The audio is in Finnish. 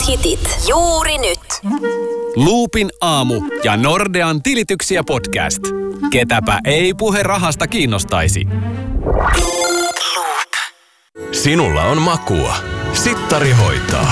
Parhaat hitit juuri nyt. Loopin aamu ja Nordean tilityksiä podcast. Ketäpä ei puhe rahasta kiinnostaisi. Sinulla on makua. Sittari hoitaa.